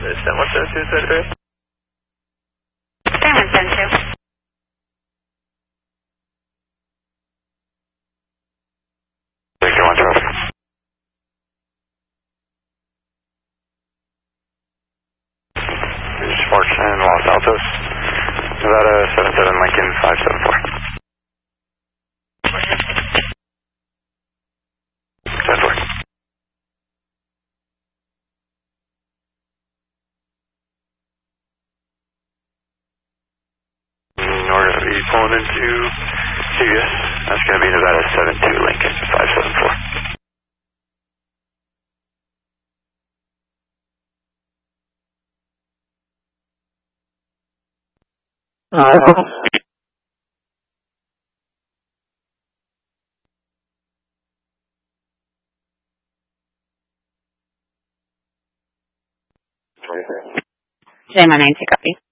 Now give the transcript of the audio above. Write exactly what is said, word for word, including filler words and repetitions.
seven one seven two, seven three. seven one seven two. Victor one twelve. Sports in Los Altos, Nevada seven seven Lincoln five seven four. seven four. North, are you pulling into C V S? That's going to be Nevada seven two Lincoln five seven four. Uh, J one nine two, copy.